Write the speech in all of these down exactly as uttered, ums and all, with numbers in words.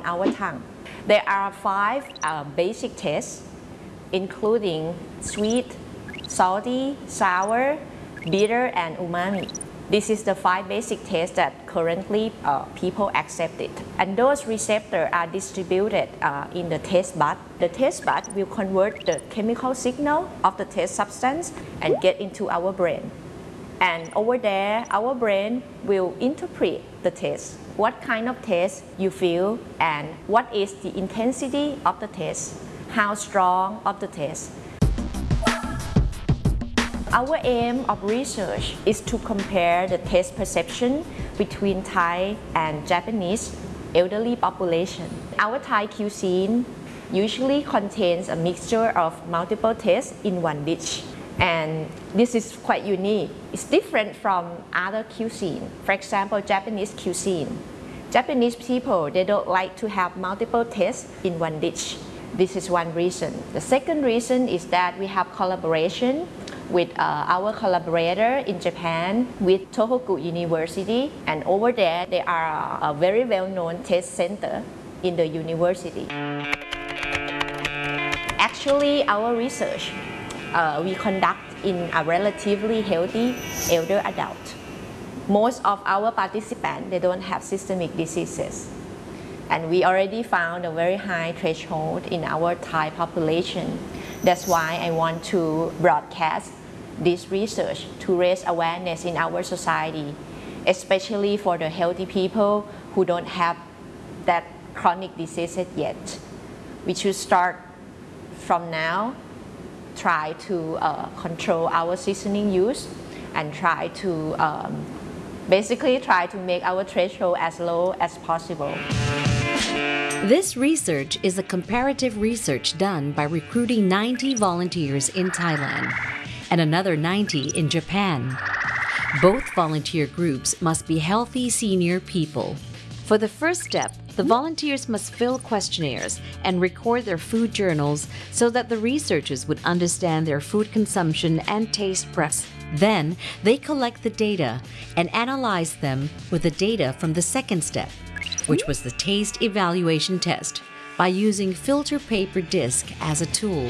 our tongue. There are five uh, basic tastes, including sweet, salty, sour, bitter, and umami. This is the five basic tastes that currently uh, people accept it. And those receptors are distributed uh, in the taste bud. The taste bud will convert the chemical signal of the taste substance and get into our brain. And over there, our brain will interpret the taste. What kind of taste you feel and what is the intensity of the taste, how strong of the taste. Our aim of research is to compare the taste perception between Thai and Japanese elderly population. Our Thai cuisine usually contains a mixture of multiple tastes in one dish. And this is quite unique. It's different from other cuisine. For example, Japanese cuisine. Japanese people, they don't like to have multiple tastes in one dish. This is one reason. The second reason is that we have collaboration with uh, our collaborator in Japan with Tohoku University, and over there they are a very well-known taste center in the university. Actually, our research uh, we conduct in a relatively healthy elder adult. Most of our participants, they don't have systemic diseases. And we already found a very high threshold in our Thai population. That's why I want to broadcast this research to raise awareness in our society, especially for the healthy people who don't have that chronic diseases yet. We should start from now, try to uh, control our seasoning use and try to um, basically try to make our threshold as low as possible. This research is a comparative research done by recruiting ninety volunteers in Thailand and another ninety in Japan. Both volunteer groups must be healthy senior people. For the first step, the volunteers must fill questionnaires and record their food journals so that the researchers would understand their food consumption and taste preferences. Then, they collect the data and analyze them with the data from the second step, which was the taste evaluation test, by using filter paper disc as a tool.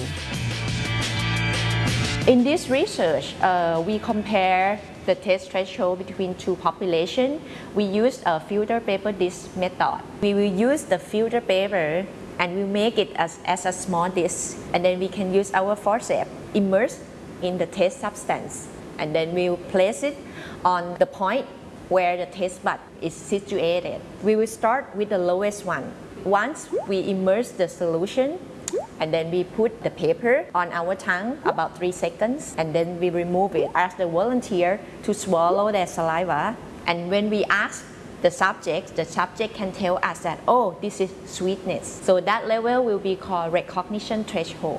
In this research, uh, we compare the taste threshold between two populations. We use a filter paper disc method. We will use the filter paper and we make it as, as a small disc, and then we can use our forceps immerse in the taste substance, and then we'll place it on the point where the taste bud is situated. We will start with the lowest one. Once we immerse the solution, and then we put the paper on our tongue about three seconds, and then we remove it. Ask the volunteer to swallow their saliva, and when we ask the subject, the subject can tell us that, oh, this is sweetness. So that level will be called recognition threshold.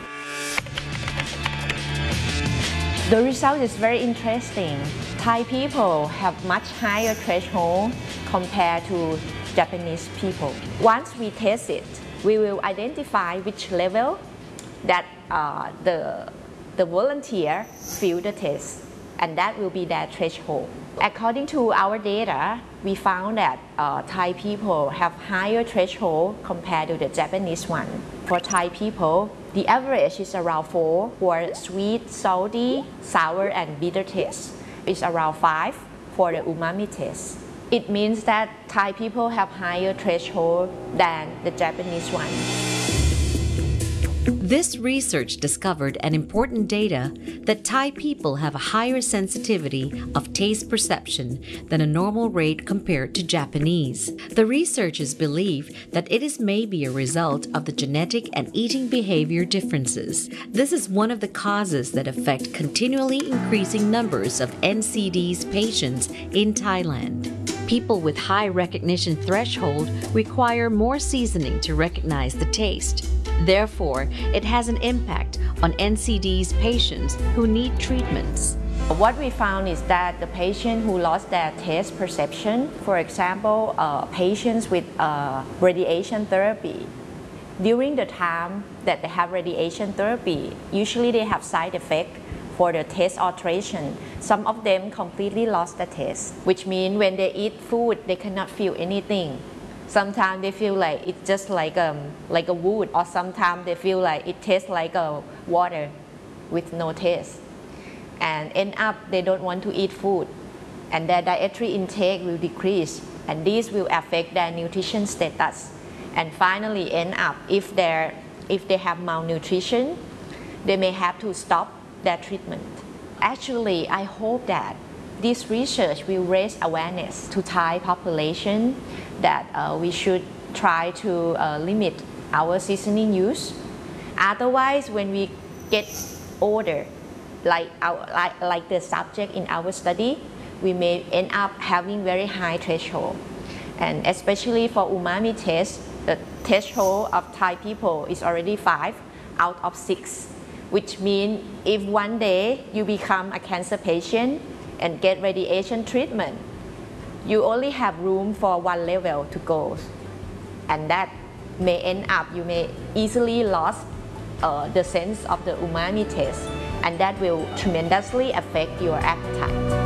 The result is very interesting. Thai people have much higher threshold compared to Japanese people. Once we test it, we will identify which level that uh, the, the volunteer feel the taste, and that will be their threshold. According to our data, we found that uh, Thai people have higher threshold compared to the Japanese one. For Thai people, the average is around four for sweet, salty, sour, and bitter taste. It's around five for the umami taste. It means that Thai people have higher threshold than the Japanese one. This research discovered an important data that Thai people have a higher sensitivity of taste perception than a normal rate compared to Japanese. The researchers believe that it is maybe a result of the genetic and eating behavior differences. This is one of the causes that affect continually increasing numbers of N C D's patients in Thailand. People with high recognition threshold require more seasoning to recognize the taste. Therefore, it has an impact on N C D's patients who need treatments. What we found is that the patient who lost their taste perception, for example, uh, patients with uh, radiation therapy, during the time that they have radiation therapy, usually they have side effects for the taste alteration. Some of them completely lost the taste, which means when they eat food, they cannot feel anything. Sometimes they feel like it's just like um, like a wood, or sometimes they feel like it tastes like a water with no taste, and end up they don't want to eat food, and their dietary intake will decrease, and this will affect their nutrition status, and finally end up if they if they have malnutrition, they may have to stop their treatment. Actually, I hope that this research will raise awareness to Thai population that uh, we should try to uh, limit our seasoning use. Otherwise, when we get older, like, our, like, like the subject in our study, we may end up having very high threshold. And especially for umami taste, the threshold of Thai people is already five out of six, which means if one day you become a cancer patient and get radiation treatment, you only have room for one level to go, and that may end up, you may easily lose uh, the sense of the umami taste, and that will tremendously affect your appetite.